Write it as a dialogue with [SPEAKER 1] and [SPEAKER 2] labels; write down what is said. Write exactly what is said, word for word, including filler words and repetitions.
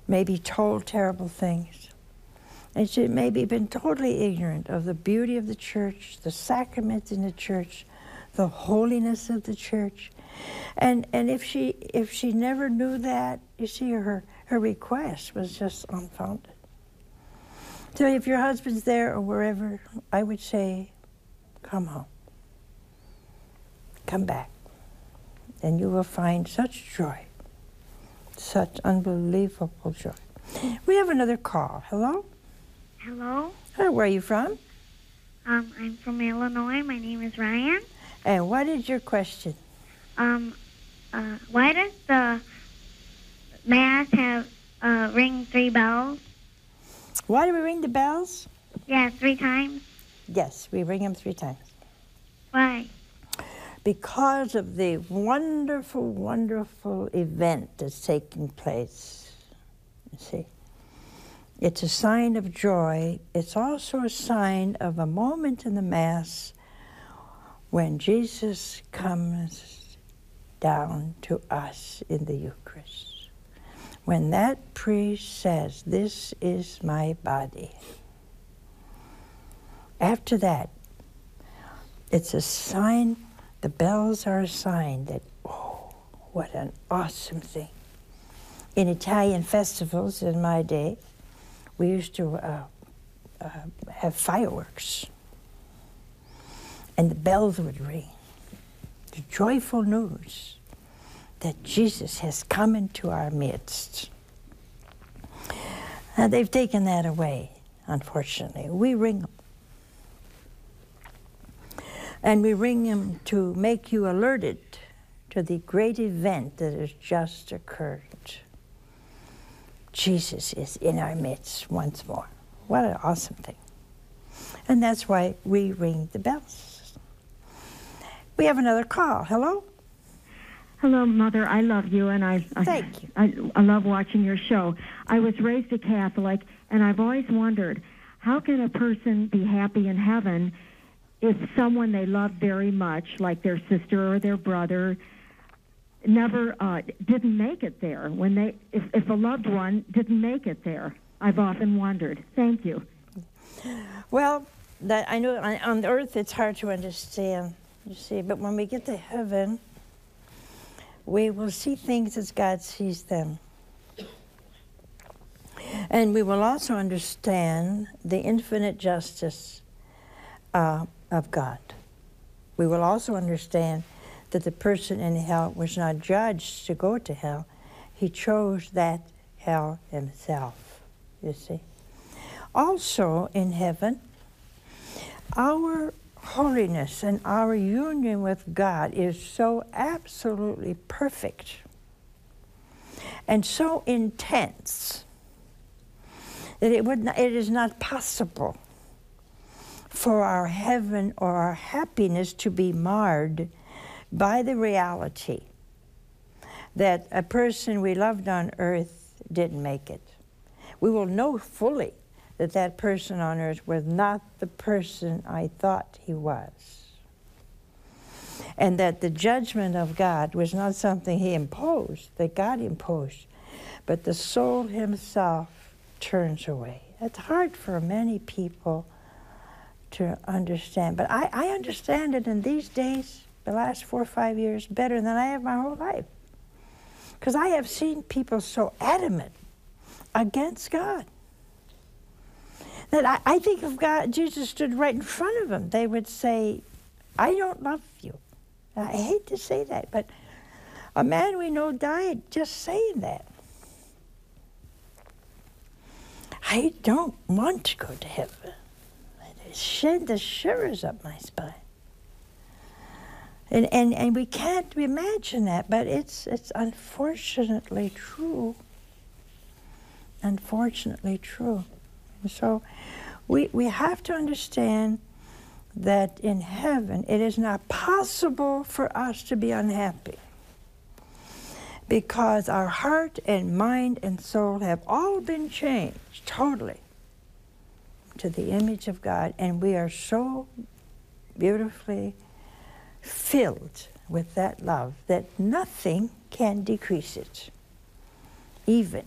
[SPEAKER 1] maybe told terrible things. And she had maybe been totally ignorant of the beauty of the church, the sacraments in the church, the holiness of the church. And and if she if she never knew that, you see, her, her request was just unfounded. So if your husband's there or wherever, I would say, come home. Come back. And you will find such joy, such unbelievable joy. We have another call. Hello?
[SPEAKER 2] Hello?
[SPEAKER 1] Hi, where are you from?
[SPEAKER 2] Um, I'm from Illinois. My name is Ryan.
[SPEAKER 1] And what is your question?
[SPEAKER 2] Um, uh, why does the Mass have uh, ring three bells?
[SPEAKER 1] Why do we ring the bells?
[SPEAKER 2] Yeah, three times.
[SPEAKER 1] Yes, we ring them three times.
[SPEAKER 2] Why?
[SPEAKER 1] Because of the wonderful, wonderful event that's taking place. You see, it's a sign of joy. It's also a sign of a moment in the Mass when Jesus comes down to us in the Eucharist. When that priest says, "This is my body," after that, it's a sign, the bells are a sign that, oh, what an awesome thing. In Italian festivals in my day, we used to uh, uh, have fireworks, and the bells would ring. The joyful news that Jesus has come into our midst. Now, they've taken that away, unfortunately. We ring them. And we ring them to make you alerted to the great event that has just occurred. Jesus is in our midst once more. What an awesome thing. And that's why we ring the bells. We have another call. Hello?
[SPEAKER 3] Hello, Mother. I love you, and I,
[SPEAKER 1] Thank you.
[SPEAKER 3] I, I love watching your show. I was raised a Catholic, and I've always wondered, how can a person be happy in heaven if someone they love very much, like their sister or their brother, never uh, didn't make it there? When they, if, if a loved one didn't make it there, I've often wondered. Thank you.
[SPEAKER 1] Well, that I know on, on earth it's hard to understand, you see, but when we get to heaven, we will see things as God sees them. And we will also understand the infinite justice uh, of God. We will also understand that the person in hell was not judged to go to hell. He chose that hell himself, you see. Also in heaven, our holiness and our union with God is so absolutely perfect and so intense that it would not, it is not possible for our heaven or our happiness to be marred by the reality that a person we loved on earth didn't make it. We will know fully that that person on earth was not the person I thought he was. And that the judgment of God was not something he imposed, that God imposed, but the soul himself turns away. It's hard for many people to understand, but I, I understand it in these days, the last four or five years, better than I have my whole life. Because I have seen people so adamant against God that I, I think if God, Jesus stood right in front of them, they would say, I don't love you. I hate to say that, but a man we know died just saying that. I don't want to go to heaven. It shed the shivers up my spine. And, and, and we can't imagine that, but it's, it's unfortunately true. Unfortunately true. And so we, we have to understand that in heaven it is not possible for us to be unhappy, because our heart and mind and soul have all been changed totally to the image of God, and we are so beautifully filled with that love that nothing can decrease it, even